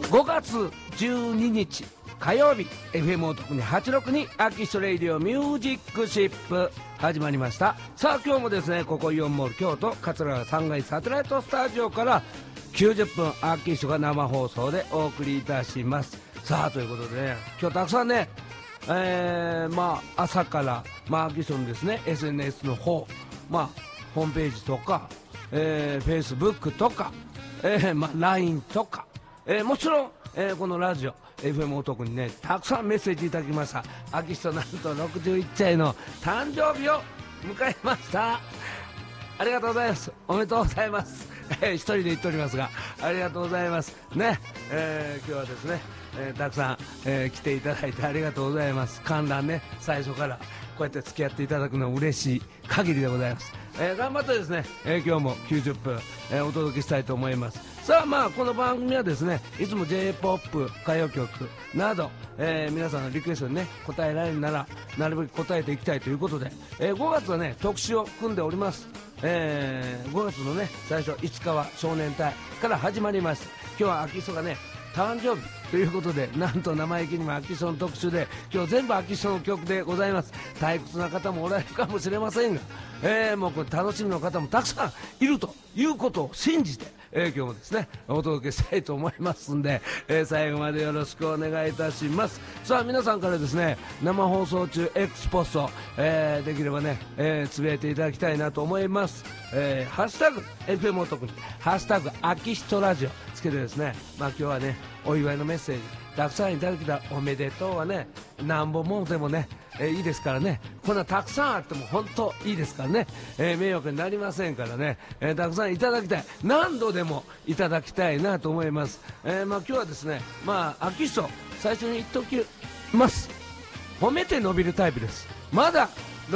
5月12日火曜日、 FM お得に862アキストレイディオミュージックシップ始まりました。さあ今日もですね、ここイオンモール京都桂3階サテライトスタジオから90分アーキストが生放送でお送りいたします。さあということでね、今日たくさんね、朝から、アーキストのですね SNS の方、ホームページとか、Facebook とか、LINE とか、もちろん、このラジオ FM お得にね、たくさんメッセージいただきました。アキストなんと61歳の誕生日を迎えました。ありがとうございます。おめでとうございます。一人で言っておりますが、ありがとうございますね。今日はですね、たくさん、来ていただいてありがとうございます。観覧ね、最初からこうやって付き合っていただくのは嬉しい限りでございます。頑張ってですね、今日も90分、お届けしたいと思います。さあこの番組はですね、いつも J-POP 歌謡曲など、皆さんのリクエストにね答えられるならなるべく答えていきたいということで、5月はね特集を組んでおります。5月のね最初5日は少年隊から始まりました。今日はアキストがね誕生日ということで、なんと生意気にもアキストの特集で今日全部アキストの曲でございます。退屈な方もおられるかもしれませんが、もうこれ楽しみの方もたくさんいるということを信じて、今日もですねお届けしたいと思いますんで、最後までよろしくお願いいたします。さあ皆さんからですね、生放送中 X ポスト、できればね、つぶやいていただきたいなと思います。ハッシュタグ FM お得にハッシュタグアキストラジオつけてですね、今日はねお祝いのメッセージたくさんいただきたおめでとうはね何本もでもね、いいですからね。こんなたくさんあっても本当いいですからね、迷惑になりませんからね、たくさんいただきたい、何度でもいただきたいなと思います。今日はですね、アキスト最初に言っておきます。褒めて伸びるタイプです。まだ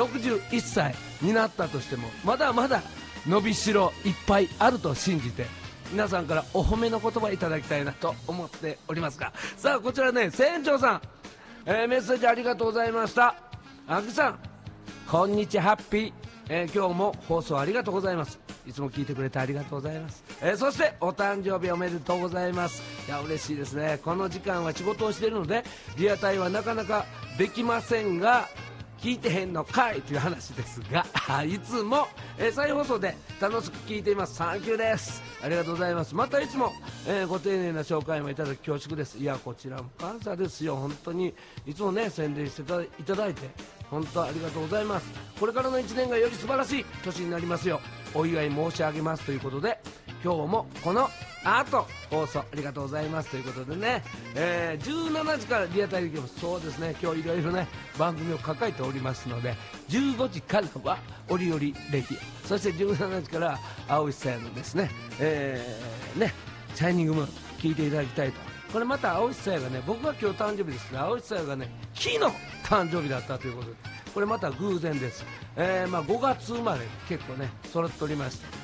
61歳になったとしてもまだまだ伸びしろいっぱいあると信じて、皆さんからお褒めの言葉いただきたいなと思っておりますが、さあこちらね、船長さん、メッセージありがとうございました。あきさんこんにちは、ハッピー、今日も放送ありがとうございます。いつも聞いてくれてありがとうございます。そしてお誕生日おめでとうございます。いや嬉しいですね。この時間は仕事をしているのでリアタイはなかなかできませんが、聞いてへんのかいという話ですがいつも、再放送で楽しく聞いています。サンキューです。ありがとうございます。またいつも、ご丁寧な紹介もいただき恐縮です。いやこちらも感謝ですよ。本当にいつもね宣伝していただいて本当ありがとうございます。これからの1年がより素晴らしい年になりますようお祝い申し上げますということで、今日もこの後放送ありがとうございますということでね、17時からリアタイできます。そうですね、今日いろいろね番組を抱えておりますので、15時からは折々レディオ、そして17時から青石さんのですね、シャイニングムーン聞いていただきたいと。これまた青石さやがね、僕が今日誕生日ですが青石さやがね昨日誕生日だったということで、これまた偶然です。5月生まれ結構ね揃っておりまして、